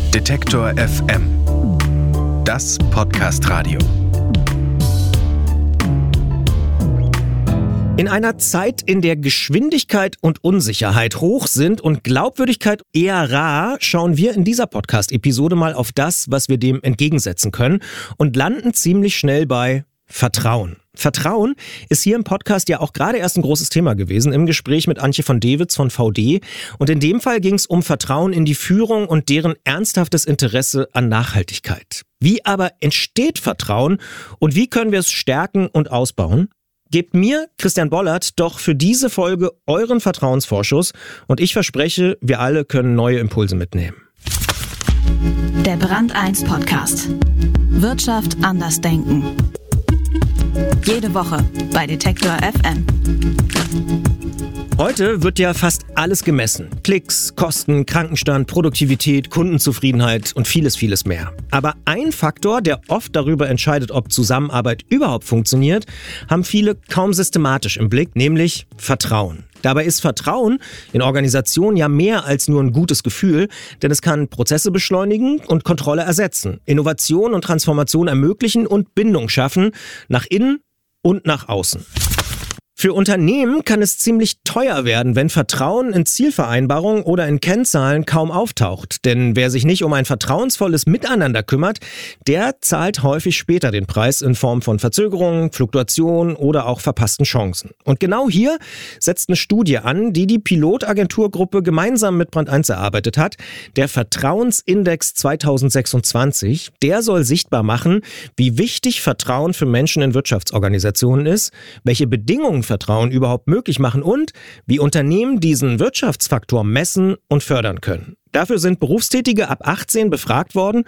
Detektor FM. Das Podcast-Radio. In einer Zeit, in der Geschwindigkeit und Unsicherheit hoch sind und Glaubwürdigkeit eher rar, schauen wir in dieser Podcast-Episode mal auf das, was wir dem entgegensetzen können und landen ziemlich schnell bei Vertrauen. Vertrauen ist hier im Podcast ja auch gerade erst ein großes Thema gewesen im Gespräch mit Antje von Dewitz von VD. Und in dem Fall ging es um Vertrauen in die Führung und deren ernsthaftes Interesse an Nachhaltigkeit. Wie aber entsteht Vertrauen und wie können wir es stärken und ausbauen? Gebt mir, Christian Bollert, doch für diese Folge euren Vertrauensvorschuss und ich verspreche, wir alle können neue Impulse mitnehmen. Der Brand 1 Podcast. Wirtschaft anders denken. Jede Woche bei Detektor FM. Heute wird ja fast alles gemessen. Klicks, Kosten, Krankenstand, Produktivität, Kundenzufriedenheit und vieles, vieles mehr. Aber ein Faktor, der oft darüber entscheidet, ob Zusammenarbeit überhaupt funktioniert, haben viele kaum systematisch im Blick, nämlich Vertrauen. Dabei ist Vertrauen in Organisationen ja mehr als nur ein gutes Gefühl, denn es kann Prozesse beschleunigen und Kontrolle ersetzen, Innovation und Transformation ermöglichen und Bindung schaffen, nach innen und nach außen. Für Unternehmen kann es ziemlich teuer werden, wenn Vertrauen in Zielvereinbarungen oder in Kennzahlen kaum auftaucht. Denn wer sich nicht um ein vertrauensvolles Miteinander kümmert, der zahlt häufig später den Preis in Form von Verzögerungen, Fluktuationen oder auch verpassten Chancen. Und genau hier setzt eine Studie an, die die Pilotagenturgruppe gemeinsam mit Brand 1 erarbeitet hat. Der Vertrauensindex 2026, der soll sichtbar machen, wie wichtig Vertrauen für Menschen in Wirtschaftsorganisationen ist, welche Bedingungen Vertrauen überhaupt möglich machen und wie Unternehmen diesen Wirtschaftsfaktor messen und fördern können. Dafür sind Berufstätige ab 18 befragt worden,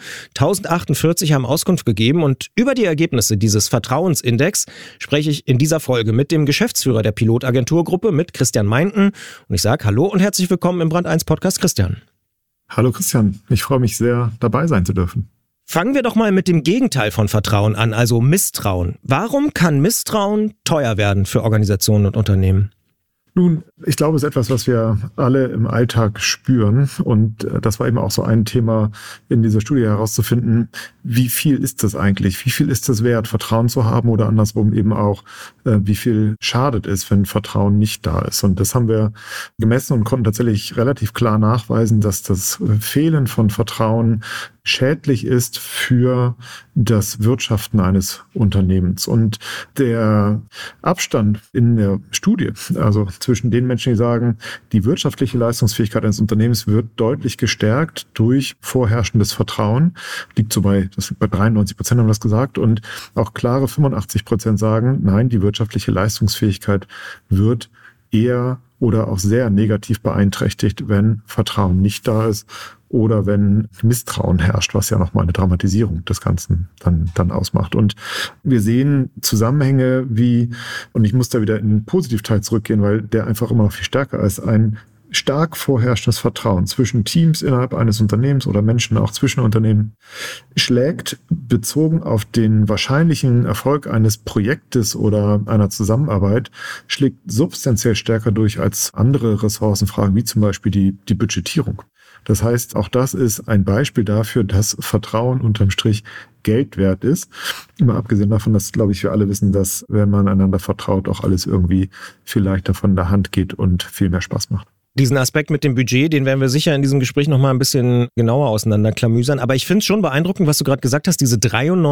1048 haben Auskunft gegeben und über die Ergebnisse dieses Vertrauensindex spreche ich in dieser Folge mit dem Geschäftsführer der Pilotagenturgruppe, mit Christian Meinten. Und ich sage Hallo und herzlich willkommen im Brand 1 Podcast, Christian. Hallo Christian, ich freue mich sehr, dabei sein zu dürfen. Fangen wir doch mal mit dem Gegenteil von Vertrauen an, also Misstrauen. Warum kann Misstrauen teuer werden für Organisationen und Unternehmen? Nun, ich glaube, es ist etwas, was wir alle im Alltag spüren. Und das war eben auch so ein Thema in dieser Studie herauszufinden, wie viel ist das eigentlich? Wie viel ist es wert, Vertrauen zu haben oder andersrum eben auch, wie viel schadet es, wenn Vertrauen nicht da ist? Und das haben wir gemessen und konnten tatsächlich relativ klar nachweisen, dass das Fehlen von Vertrauen schädlich ist für das Wirtschaften eines Unternehmens. Und der Abstand in der Studie, also zwischen den Menschen, die sagen, die wirtschaftliche Leistungsfähigkeit eines Unternehmens wird deutlich gestärkt durch vorherrschendes Vertrauen, liegt so bei 93% haben das gesagt, und auch klare 85% sagen, nein, die wirtschaftliche Leistungsfähigkeit wird eher oder auch sehr negativ beeinträchtigt, wenn Vertrauen nicht da ist oder wenn Misstrauen herrscht, was ja nochmal eine Dramatisierung des Ganzen dann ausmacht. Und wir sehen Zusammenhänge wie, und ich muss da wieder in den Positivteil zurückgehen, weil der einfach immer noch viel stärker ist, ein stark vorherrschendes Vertrauen zwischen Teams innerhalb eines Unternehmens oder Menschen auch zwischen Unternehmen schlägt, bezogen auf den wahrscheinlichen Erfolg eines Projektes oder einer Zusammenarbeit, schlägt substanziell stärker durch als andere Ressourcenfragen, wie zum Beispiel die Budgetierung. Das heißt, auch das ist ein Beispiel dafür, dass Vertrauen unterm Strich Geld wert ist. Immer abgesehen davon, dass, glaube ich, wir alle wissen, dass, wenn man einander vertraut, auch alles irgendwie viel leichter von der Hand geht und viel mehr Spaß macht. Diesen Aspekt mit dem Budget, den werden wir sicher in diesem Gespräch noch mal ein bisschen genauer auseinanderklamüsern. Aber ich finde es schon beeindruckend, was du gerade gesagt hast, diese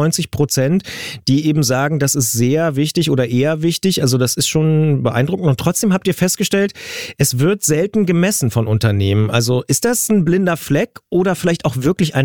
93%, die eben sagen, das ist sehr wichtig oder eher wichtig. Also das ist schon beeindruckend. Und trotzdem habt ihr festgestellt, es wird selten gemessen von Unternehmen. Also ist das ein blinder Fleck oder vielleicht auch wirklich ein